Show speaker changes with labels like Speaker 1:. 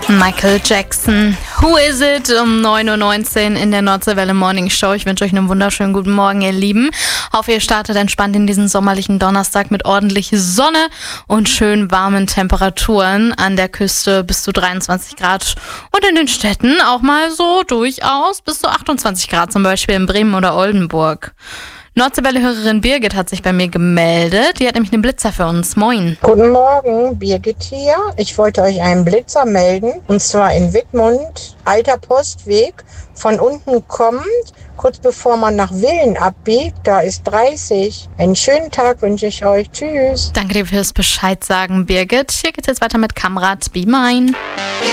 Speaker 1: Michael Jackson. Who is it? Um 9.19 Uhr in der Nordseewelle Morning Show. Ich wünsche euch einen wunderschönen guten Morgen, ihr Lieben. Hoffe, ihr startet entspannt in diesen sommerlichen Donnerstag mit ordentlich Sonne und schön warmen Temperaturen. An der Küste bis zu 23 Grad und in den Städten auch mal so durchaus bis zu 28 Grad, zum Beispiel in Bremen oder Oldenburg. Nordseewelle-Hörerin Birgit hat sich bei mir gemeldet. Die hat nämlich einen Blitzer für uns. Moin.
Speaker 2: Guten Morgen, Birgit hier. Ich wollte euch einen Blitzer melden. Und zwar in Wittmund, alter Postweg. Von unten kommend, kurz bevor man nach Willen abbiegt, da ist 30. Einen schönen Tag wünsche ich euch. Tschüss.
Speaker 1: Danke dir fürs Bescheid sagen, Birgit. Hier geht's jetzt weiter mit Kamrat Be Mine.